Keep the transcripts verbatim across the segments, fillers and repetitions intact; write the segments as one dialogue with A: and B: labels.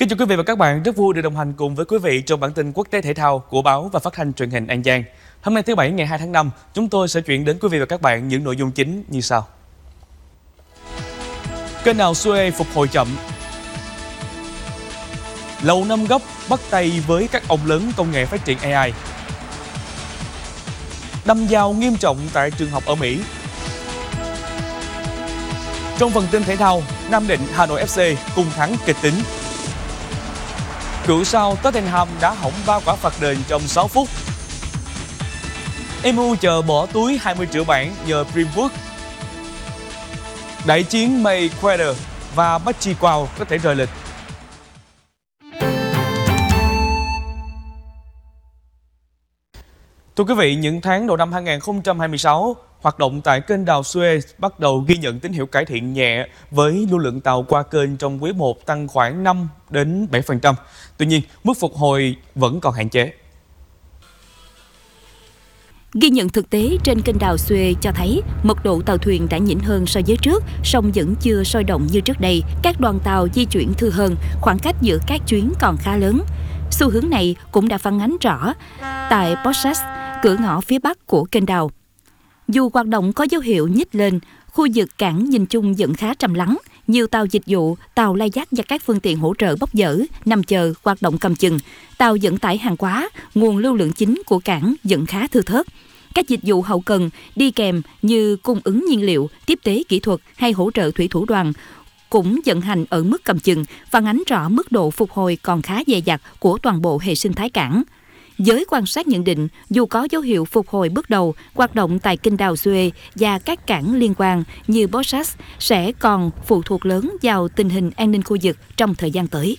A: Kính chào quý vị và các bạn, rất vui được đồng hành cùng với quý vị trong bản tin quốc tế thể thao của báo và phát thanh truyền hình An Giang. Hôm nay thứ Bảy ngày hai tháng năm, chúng tôi sẽ chuyển đến quý vị và các bạn những nội dung chính như sau. Kênh đào Suez phục hồi chậm. Lầu Năm Góc bắt tay với các ông lớn công nghệ phát triển a i. Đâm dao nghiêm trọng tại trường học ở Mỹ. Trong phần tin thể thao, Nam Định Hà Nội ép xê cùng thắng kịch tính. Cựu sao Tottenham đá hỏng ba quả phạt đền trong sáu phút. em u chờ bỏ túi hai mươi triệu bảng nhờ Greenwood. Đại chiến Mayweather và Pacquiao có thể rời lịch. Thưa quý vị, những tháng đầu năm hai nghìn không trăm hai mươi sáu, hoạt động tại kênh đào Suez bắt đầu ghi nhận tín hiệu cải thiện nhẹ với lưu lượng tàu qua kênh trong quý một tăng khoảng năm đến bảy phần trăm. Tuy nhiên, mức phục hồi vẫn còn hạn chế.
B: Ghi nhận thực tế trên kênh đào Suez cho thấy mật độ tàu thuyền đã nhỉnh hơn so với trước, song vẫn chưa sôi động như trước đây. Các đoàn tàu di chuyển thưa hơn, khoảng cách giữa các chuyến còn khá lớn. Xu hướng này cũng đã phản ánh rõ tại Port-Said, cửa ngõ phía bắc của kênh đào. Dù hoạt động có dấu hiệu nhích lên, khu vực cảng nhìn chung vẫn khá trầm lắng. Nhiều tàu dịch vụ, tàu lai dắt và các phương tiện hỗ trợ bốc dỡ, nằm chờ, hoạt động cầm chừng. Tàu vận tải hàng hóa, nguồn lưu lượng chính của cảng vẫn khá thưa thớt. Các dịch vụ hậu cần đi kèm như cung ứng nhiên liệu, tiếp tế kỹ thuật hay hỗ trợ thủy thủ đoàn cũng vận hành ở mức cầm chừng, phản ánh rõ mức độ phục hồi còn khá dè dặt của toàn bộ hệ sinh thái cảng. Giới quan sát nhận định, dù có dấu hiệu phục hồi bước đầu, hoạt động tại kênh đào Suez và các cảng liên quan như Port-Said sẽ còn phụ thuộc lớn vào tình hình an ninh khu vực trong thời gian tới.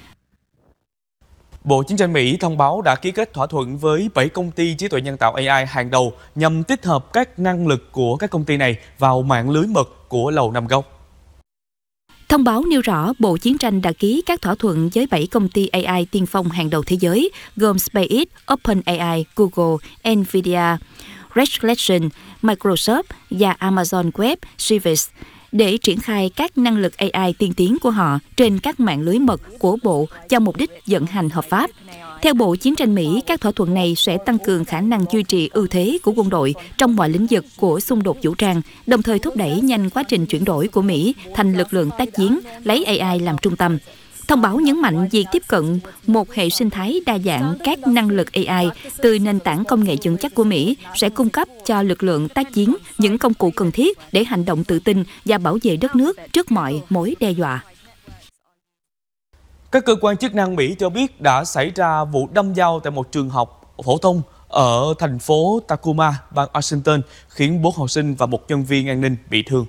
A: Bộ Chiến tranh Mỹ thông báo đã ký kết thỏa thuận với bảy công ty trí tuệ nhân tạo a i hàng đầu nhằm tích hợp các năng lực của các công ty này vào mạng lưới mật của Lầu Năm Góc.
B: Thông báo nêu rõ Bộ Chiến tranh đã ký các thỏa thuận với bảy công ty a i tiên phong hàng đầu thế giới, gồm SpaceX, OpenAI, Google, Nvidia, Reflection, Microsoft và Amazon Web Services để triển khai các năng lực a i tiên tiến của họ trên các mạng lưới mật của Bộ cho mục đích vận hành hợp pháp. Theo Bộ Chiến tranh Mỹ, các thỏa thuận này sẽ tăng cường khả năng duy trì ưu thế của quân đội trong mọi lĩnh vực của xung đột vũ trang, đồng thời thúc đẩy nhanh quá trình chuyển đổi của Mỹ thành lực lượng tác chiến, lấy a i làm trung tâm. Thông báo nhấn mạnh việc tiếp cận một hệ sinh thái đa dạng các năng lực a i từ nền tảng công nghệ vững chắc của Mỹ sẽ cung cấp cho lực lượng tác chiến những công cụ cần thiết để hành động tự tin và bảo vệ đất nước trước mọi mối đe dọa.
A: Các cơ quan chức năng Mỹ cho biết đã xảy ra vụ đâm dao tại một trường học phổ thông ở thành phố Tacoma, bang Washington, khiến bốn học sinh và một nhân viên an ninh bị thương.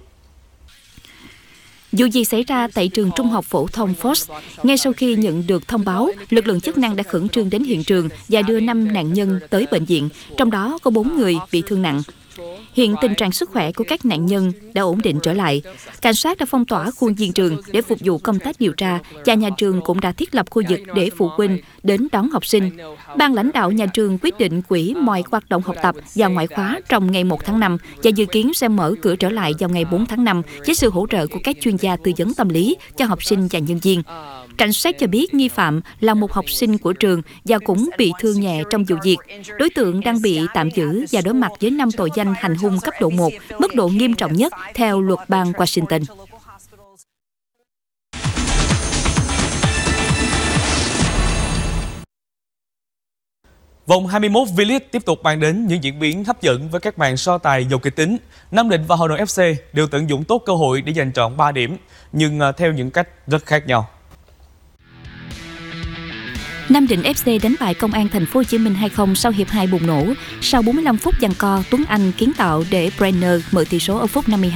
B: Vụ việc xảy ra tại trường trung học phổ thông Fox. Ngay sau khi nhận được thông báo, lực lượng chức năng đã khẩn trương đến hiện trường và đưa năm nạn nhân tới bệnh viện, trong đó có bốn người bị thương nặng. Hiện tình trạng sức khỏe của các nạn nhân đã ổn định trở lại. Cảnh sát đã phong tỏa khuôn viên trường để phục vụ công tác điều tra và nhà trường cũng đã thiết lập khu vực để phụ huynh đến đón học sinh. Ban lãnh đạo nhà trường quyết định hủy mọi hoạt động học tập và ngoại khóa trong ngày một tháng năm và dự kiến sẽ mở cửa trở lại vào ngày bốn tháng năm với sự hỗ trợ của các chuyên gia tư vấn tâm lý cho học sinh và nhân viên. Cảnh sát cho biết nghi phạm là một học sinh của trường và cũng bị thương nhẹ trong vụ việc. Đối tượng đang bị tạm giữ và đối mặt với năm tội danh hành hung cấp độ một, mức độ nghiêm trọng nhất theo luật bang Washington.
A: Vòng hai mươi mốt V-League tiếp tục mang đến những diễn biến hấp dẫn với các màn so tài giàu kịch tính. Nam Định và Hà Nội ép xê đều tận dụng tốt cơ hội để giành trọn ba điểm, nhưng theo những cách rất khác nhau.
B: Nam Định ép xê đánh bại Công an Thành phố Hồ Chí Minh hai không sau hiệp hai bùng nổ. Sau bốn mươi lăm phút giằng co, Tuấn Anh kiến tạo để Brenner mở tỷ số ở phút năm mươi hai.